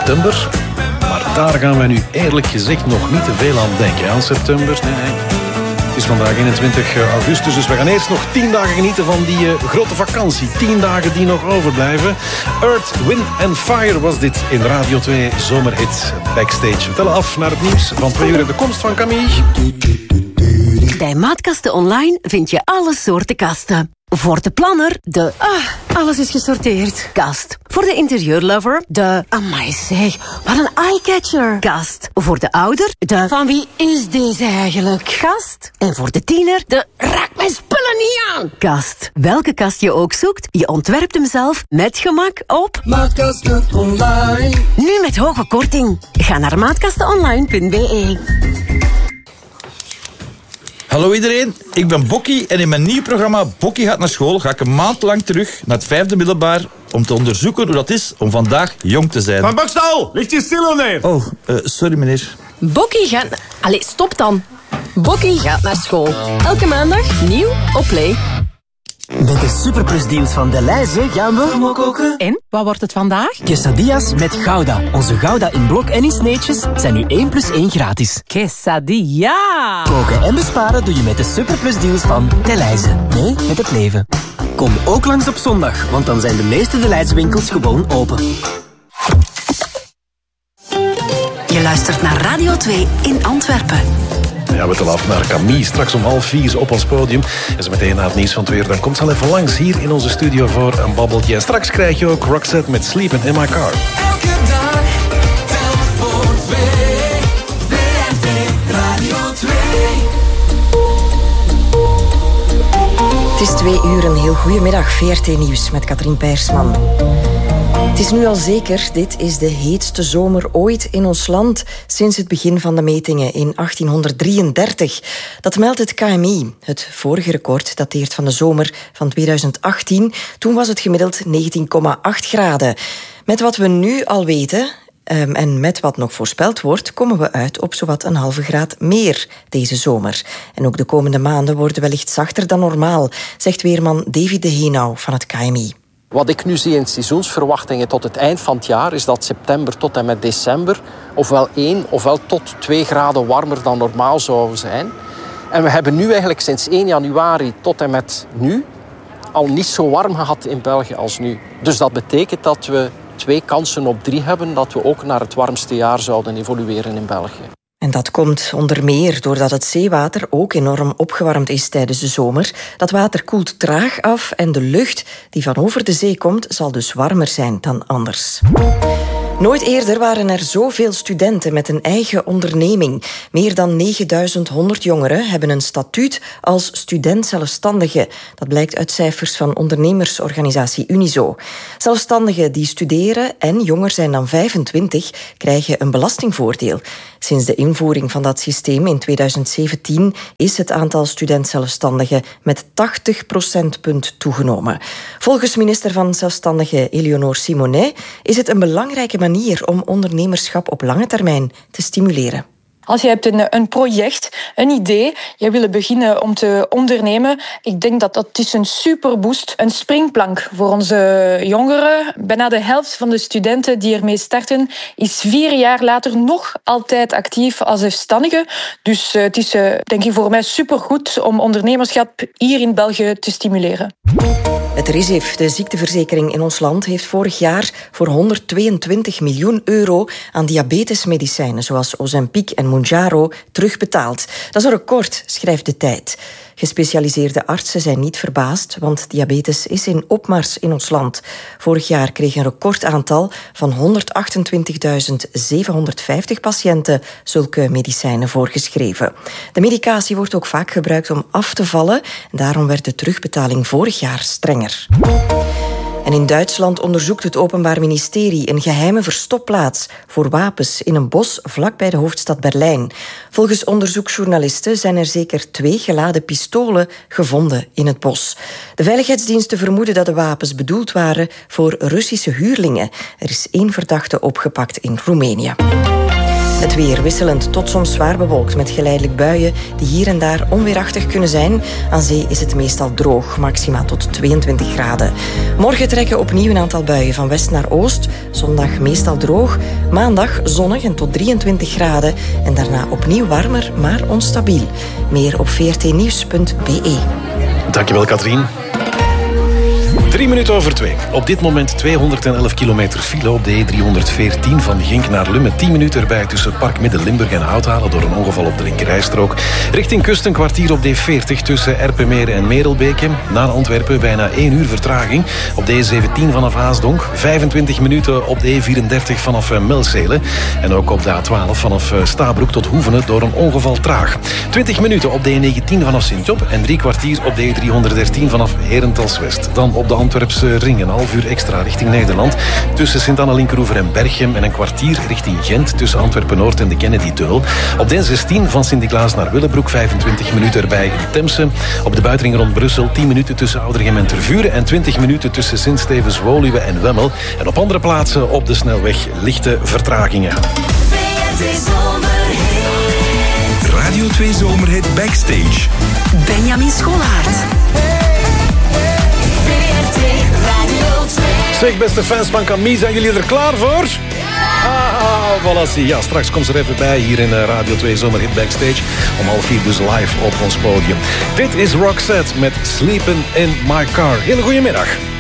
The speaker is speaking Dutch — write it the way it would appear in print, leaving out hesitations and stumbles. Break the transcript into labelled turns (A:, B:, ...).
A: september. Maar daar gaan wij nu eerlijk gezegd nog niet te veel aan denken. Aan september, nee. Het is vandaag 21 augustus, dus we gaan eerst nog 10 dagen genieten van die grote vakantie. 10 dagen die nog overblijven. Earth, Wind and Fire was dit in Radio 2 Zomerhit Backstage. We tellen af naar het nieuws van 2 uur. De komst van Camille.
B: Bij Maatkasten Online vind je alle soorten kasten. Voor de planner, de... alles is gesorteerd. Kast. Voor de interieurlover, de... Amai zeg, wat een eyecatcher. Kast. Voor de ouder, de... Van wie is deze eigenlijk? Kast. En voor de tiener, de... Raak mijn spullen niet aan. Kast. Welke kast je ook zoekt, je ontwerpt hem zelf met gemak op...
C: Maatkasten Online.
B: Nu met hoge korting. Ga naar maatkastenonline.be.
D: Hallo iedereen, ik ben Bokkie en in mijn nieuw programma Bokkie gaat naar school ga ik een maand lang terug naar het 5e middelbaar om te onderzoeken hoe dat is om vandaag jong te zijn.
E: Van Bokstal, ligt je stil neer?
D: Oh, sorry meneer.
F: Bokkie gaat... Allee, stop dan. Bokkie gaat naar school. Elke maandag nieuw op Play.
G: Met de superplusdeals van Delhaize gaan we koken.
F: En, wat wordt het vandaag?
G: Quesadillas met Gouda. Onze Gouda in blok en in sneetjes zijn nu 1 + 1 gratis.
F: Quesadilla!
G: Koken en besparen doe je met de superplusdeals van Delhaize. Mee met het leven. Kom ook langs op zondag, want dan zijn de meeste Delhaize winkels gewoon open.
B: Je luistert naar Radio 2 in Antwerpen.
A: Ja, we tellen af naar Camille. Straks om 3:30 op ons podium. En zo meteen na het nieuws van 2 uur. Dan komt ze al even langs hier in onze studio voor een babbeltje. En straks krijg je ook Roxette met Sleeping in My Car.
C: Elke dag, tel voor 2. VRT Radio 2.
H: Het is 2 uur, een heel goede middag. VRT Nieuws met Katrien Peirsman. Het is nu al zeker, dit is de heetste zomer ooit in ons land sinds het begin van de metingen in 1833. Dat meldt het KMI. Het vorige record dateert van de zomer van 2018. Toen was het gemiddeld 19,8 graden. Met wat we nu al weten... en met wat nog voorspeld wordt, komen we uit op zowat 0,5 graad meer deze zomer. En ook de komende maanden worden wellicht zachter dan normaal, zegt weerman David de Heenau van het KMI.
I: Wat ik nu zie in seizoensverwachtingen tot het eind van het jaar is dat september tot en met december ofwel 1 ofwel tot 2 graden warmer dan normaal zou zijn. En we hebben nu eigenlijk sinds 1 januari tot en met nu al niet zo warm gehad in België als nu. Dus dat betekent dat we 2 kansen op 3 hebben dat we ook naar het warmste jaar zouden evolueren in België.
H: En dat komt onder meer doordat het zeewater ook enorm opgewarmd is tijdens de zomer. Dat water koelt traag af en de lucht die van over de zee komt zal dus warmer zijn dan anders. Nooit eerder waren er zoveel studenten met een eigen onderneming. Meer dan 9100 jongeren hebben een statuut als student-zelfstandige. Dat blijkt uit cijfers van ondernemersorganisatie Unizo. Zelfstandigen die studeren en jonger zijn dan 25 krijgen een belastingvoordeel. Sinds de invoering van dat systeem in 2017 is het aantal student-zelfstandigen met 80 procentpunt toegenomen. Volgens minister van Zelfstandigen Eleonore Simonet is het een belangrijke manier om ondernemerschap op lange termijn te stimuleren.
J: Als je hebt een project, een idee, je wil beginnen om te ondernemen, ik denk dat dat is een superboost, een springplank voor onze jongeren. Bijna de helft van de studenten die ermee starten is 4 jaar later nog altijd actief als zelfstandige. Dus het is denk ik voor mij supergoed om ondernemerschap hier in België te stimuleren.
H: Het RISIF, de ziekteverzekering in ons land, heeft vorig jaar voor 122 miljoen euro aan diabetesmedicijnen zoals Ozempic en Mounjaro terugbetaald. Dat is een record, schrijft De Tijd. Gespecialiseerde artsen zijn niet verbaasd, want diabetes is in opmars in ons land. Vorig jaar kreeg een recordaantal van 128.750 patiënten zulke medicijnen voorgeschreven. De medicatie wordt ook vaak gebruikt om af te vallen. Daarom werd de terugbetaling vorig jaar strenger. En in Duitsland onderzoekt het Openbaar Ministerie een geheime verstopplaats voor wapens in een bos vlakbij de hoofdstad Berlijn. Volgens onderzoeksjournalisten zijn er zeker 2 geladen pistolen gevonden in het bos. De veiligheidsdiensten vermoeden dat de wapens bedoeld waren voor Russische huurlingen. Er is 1 verdachte opgepakt in Roemenië. Het weer wisselend tot soms zwaar bewolkt met geleidelijk buien die hier en daar onweerachtig kunnen zijn. Aan zee is het meestal droog, maxima tot 22 graden. Morgen trekken opnieuw een aantal buien van west naar oost. Zondag meestal droog. Maandag zonnig en tot 23 graden. En daarna opnieuw warmer, maar onstabiel. Meer op vrtnieuws.be.
A: Dankjewel, Katrien. 3 minuten over 2. Op dit moment 211 kilometer file op de E314 van Genk naar Lummen. 10 minuten erbij tussen Park Midden-Limburg en Houthalen door een ongeval op de linkerrijstrook. Richting kust een kwartier op de E40 tussen Erpenmeren en Merelbeke. Na Antwerpen bijna 1 uur vertraging. Op de E17 vanaf Haasdonk. 25 minuten op de E34 vanaf Melzele. En ook op de A12 vanaf Stabroek tot Hoevenen door een ongeval traag. 20 minuten op de E19 vanaf Sint-Job en 3 kwartier op de E313 vanaf Herentals-West. Dan op de Antwerpse ring een half uur extra richting Nederland. Tussen Sint-Anna-Linkeroever en Berchem en een kwartier richting Gent tussen Antwerpen-Noord en de Kennedy-tunnel. Op de N16 van Sint-Niklaas naar Willebroek 25 minuten erbij in Temse. Op de buitenring rond Brussel 10 minuten tussen Oudergem en Tervuren en 20 minuten tussen Sint-Stevens, Woluwe en Wemmel. En op andere plaatsen op de snelweg lichte vertragingen.
K: Radio 2 Zomerhit Backstage.
B: Benjamin Scholaert.
A: Zeg, beste fans van Camille, zijn jullie er klaar voor? Ja! Voilà, zie. Ja, straks komt ze er even bij hier in Radio 2 Zomerhit Backstage. Om 3:30 dus live op ons podium. Dit is Roxette met Sleepin' in My Car. Hele goede middag.